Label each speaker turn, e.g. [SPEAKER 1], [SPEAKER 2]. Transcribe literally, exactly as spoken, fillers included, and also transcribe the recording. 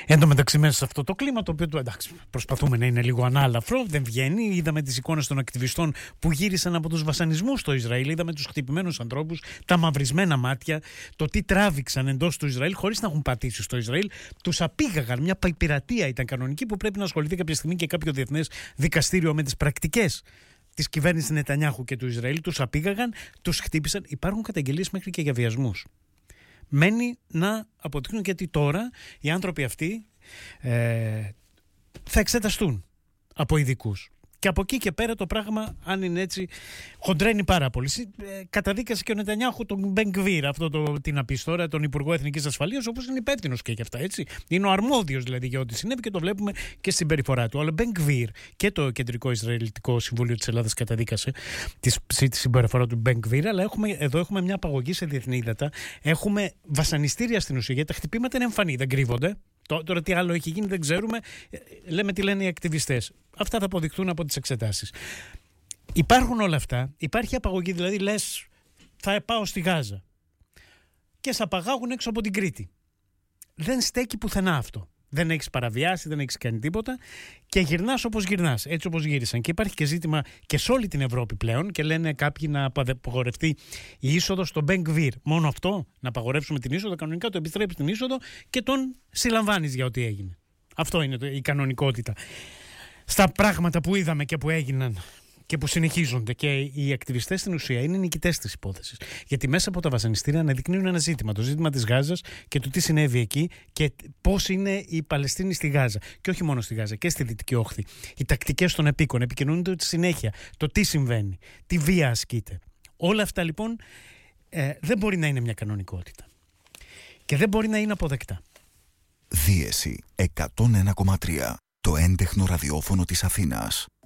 [SPEAKER 1] Εν τω μεταξύ, μέσα σε αυτό το κλίμα, το οποίο εντάξει, προσπαθούμε να είναι λίγο ανάλαφρο, δεν βγαίνει. Είδαμε τις εικόνες των ακτιβιστών που γύρισαν από τους βασανισμούς στο Ισραήλ. Είδαμε τους χτυπημένους ανθρώπους, τα μαυρισμένα μάτια, το τι τράβηξαν εντός του Ισραήλ χωρίς να έχουν πατήσει στο Ισραήλ. Τους απήγαγαν. Μια πειρατεία ήταν κανονική που πρέπει να ασχοληθεί κάποια στιγμή και κάποιο διεθνές δικαστήριο με τις πρακτικές της κυβέρνησης Νετανιάχου και του Ισραήλ. Τους απήγαγαν, τους χτύπησαν. Υπάρχουν καταγγελίες μέχρι και για βιασμούς. Μένει να αποδείχνουν, γιατί τώρα οι άνθρωποι αυτοί ε, θα εξεταστούν από ειδικούς. Και από εκεί και πέρα το πράγμα, αν είναι έτσι, χοντρένει πάρα πολύ. Ε, καταδίκασε και ο Νετανιάχου τον Μπεν Γκβίρ, αυτό το, τι να πεις τώρα, τον Υπουργό Εθνικής Ασφαλείας, όπως είναι υπεύθυνος και για αυτά, έτσι. Είναι ο αρμόδιος δηλαδή για ό,τι συνέβη και το βλέπουμε και στην περιφορά του. Αλλά Μπεν Γκβίρ και το Κεντρικό Ισραηλιτικό Συμβούλιο της Ελλάδας καταδίκασε τη, τη συμπεριφορά του Μπεν Γκβίρ. Αλλά έχουμε, εδώ έχουμε μια απαγωγή σε διεθνή ύδατα. Έχουμε βασανιστήρια στην ουσία, γιατί τα χτυπήματα είναι εμφανή, δεν κρύβονται. Τώρα τι άλλο έχει γίνει δεν ξέρουμε. Λέμε τι λένε οι ακτιβιστές. Αυτά θα αποδειχθούν από τις εξετάσεις. Υπάρχουν όλα αυτά. Υπάρχει απαγωγή, δηλαδή λες θα πάω στη Γάζα και σε απαγάγουν έξω από την Κρήτη. Δεν στέκει πουθενά αυτό. Δεν έχεις παραβιάσει, δεν έχεις κάνει τίποτα και γυρνάς όπως γυρνάς, έτσι όπως γύρισαν. Και υπάρχει και ζήτημα και σε όλη την Ευρώπη πλέον και λένε κάποιοι να απαγορευτεί η είσοδος στον Μπεν Γκβίρ. Μόνο αυτό, να απαγορεύσουμε την είσοδο, κανονικά το επιστρέψεις την είσοδο και τον συλλαμβάνεις για ό,τι έγινε. Αυτό είναι η κανονικότητα. Στα πράγματα που είδαμε και που έγιναν και που συνεχίζονται, και οι ακτιβιστές στην ουσία είναι νικητές της υπόθεσης. Γιατί μέσα από τα βασανιστήρια αναδεικνύουν ένα ζήτημα, το ζήτημα της Γάζας και του τι συνέβη εκεί και πώς είναι οι Παλαιστίνοι στη Γάζα. Και όχι μόνο στη Γάζα, και στη Δυτική Όχθη. Οι τακτικές των επίκων επικοινωνούνται συνέχεια. Το τι συμβαίνει, τι βία ασκείται. Όλα αυτά λοιπόν ε, δεν μπορεί να είναι μια κανονικότητα. Και δεν μπορεί να είναι αποδεκτά.
[SPEAKER 2] Δίεση εκατόν ένα κόμμα τρία. Το έντεχνο ραδιόφωνο της Αθήνας.